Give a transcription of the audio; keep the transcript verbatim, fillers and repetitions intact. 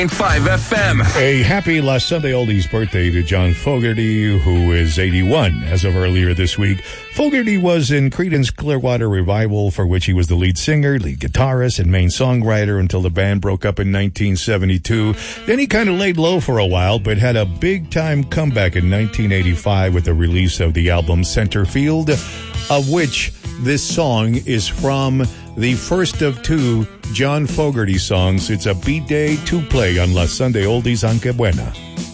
five F M. A happy last Sunday oldies birthday to John Fogerty, who is eighty-one as of earlier this week. Fogerty was in Creedence Clearwater Revival, for which he was the lead singer, lead guitarist, and main songwriter until the band broke up in nineteen seventy-two. Then he kind of laid low for a while, but had a big-time comeback in nineteen eighty-five with the release of the album Centerfield, of which this song is from the first of two John Fogerty songs. It's a B-Day two play on La Sunday Oldies Aunque Buena.